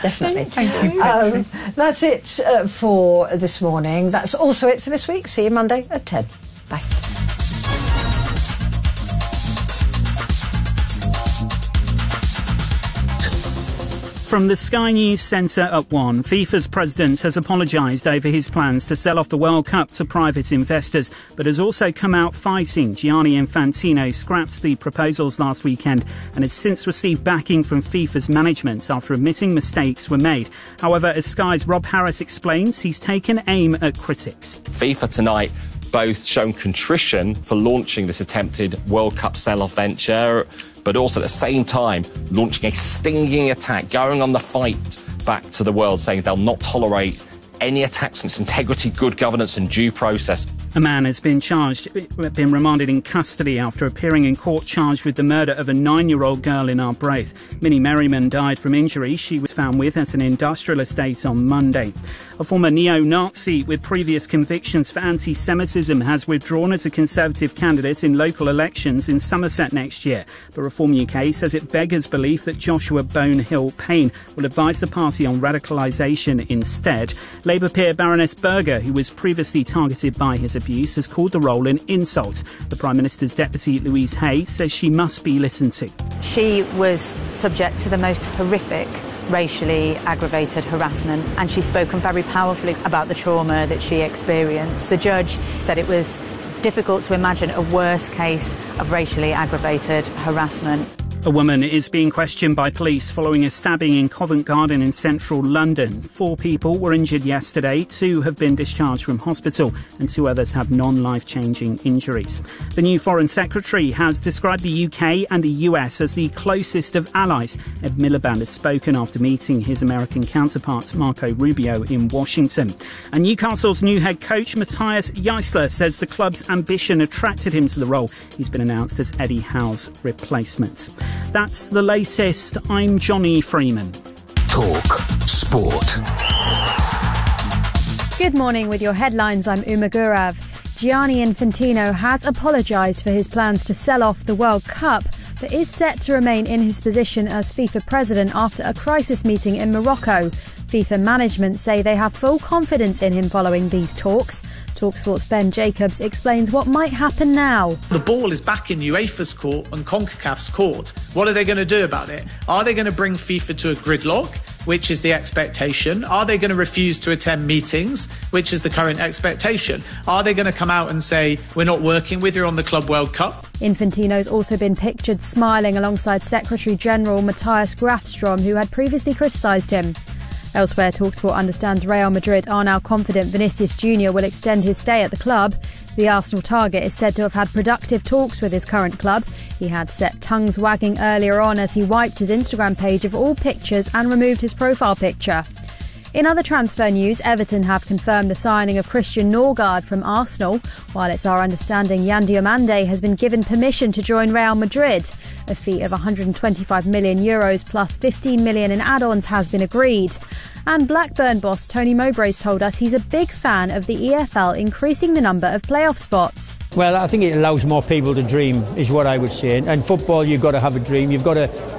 Definitely. Thank you. That's it for this morning. That's also it for this week. See you Monday at 10. Bye. From the Sky News Centre at 1, FIFA's president has apologised over his plans to sell off the World Cup to private investors, but has also come out fighting. Gianni Infantino scrapped the proposals last weekend and has since received backing from FIFA's management after admitting mistakes were made. However, as Sky's Rob Harris explains, he's taken aim at critics. FIFA tonight both shown contrition for launching this attempted World Cup sell-off venture, but also at the same time launching a stinging attack, going on the fight back to the world, saying they'll not tolerate any attacks on its integrity, good governance and due process. A man has been remanded in custody after appearing in court charged with the murder of a 9-year-old girl in Arbroath. Minnie Merriman died from injuries she was found with at an industrial estate on Monday. A former neo-Nazi with previous convictions for anti-Semitism has withdrawn as a Conservative candidate in local elections in Somerset next year. But Reform UK says it beggars belief that Joshua Bonehill Payne will advise the party on radicalisation instead. Labour peer Baroness Berger, who was previously targeted by his abuse, has called the role an insult. The Prime Minister's deputy, Louise Hay, says she must be listened to. She was subject to the most horrific racially aggravated harassment, and she's spoken very powerfully about the trauma that she experienced. The judge said it was difficult to imagine a worse case of racially aggravated harassment. A woman is being questioned by police following a stabbing in Covent Garden in central London. 4 people were injured yesterday, 2 have been discharged from hospital and 2 others have non-life-changing injuries. The new Foreign Secretary has described the UK and the US as the closest of allies. Ed Miliband has spoken after meeting his American counterpart Marco Rubio in Washington. And Newcastle's new head coach Matthias Jaissler says the club's ambition attracted him to the role. He's been announced as Eddie Howe's replacement. That's the latest. I'm Johnny Freeman. Talk Sport. Good morning with your headlines. I'm Uma Gurav. Gianni Infantino has apologised for his plans to sell off the World Cup, but is set to remain in his position as FIFA president after a crisis meeting in Morocco. FIFA management say they have full confidence in him following these talks. TalkSport's Ben Jacobs explains what might happen now. The ball is back in UEFA's court and CONCACAF's court. What are they going to do about it? Are they going to bring FIFA to a gridlock, which is the expectation? Are they going to refuse to attend meetings, which is the current expectation? Are they going to come out and say, we're not working with you on the Club World Cup? Infantino's also been pictured smiling alongside Secretary-General Matthias Grafstrom, who had previously criticised him. Elsewhere, TalkSport understands Real Madrid are now confident Vinicius Jr. will extend his stay at the club. The Arsenal target is said to have had productive talks with his current club. He had set tongues wagging earlier on as he wiped his Instagram page of all pictures and removed his profile picture. In other transfer news, Everton have confirmed the signing of Christian Norgard from Arsenal, while it's our understanding Yan Diomande has been given permission to join Real Madrid. A fee of €125 million plus 15 million in add-ons has been agreed. And Blackburn boss Tony Mowbray's told us he's a big fan of the EFL increasing the number of playoff spots. Well, I think it allows more people to dream, is what I would say. And football, you've got to have a dream. You've got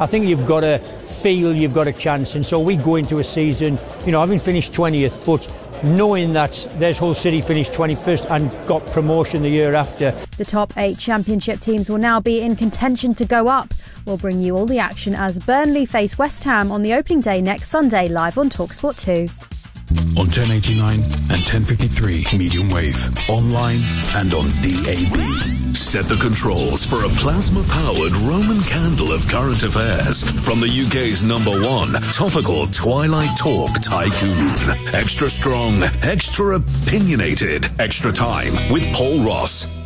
to feel you've got a chance. And so we go into a season, having finished 20th, but knowing that there's Hull City finished 21st and got promotion the year after. The top 8 championship teams will now be in contention to go up. We'll bring you all the action as Burnley face West Ham on the opening day next Sunday, live on TalkSport 2. On 1089 and 1053 medium wave, online and on DAB. Set the controls for a plasma-powered Roman candle of current affairs from the UK's #1 topical Twilight Talk tycoon. Extra strong, extra opinionated, extra time with Paul Ross.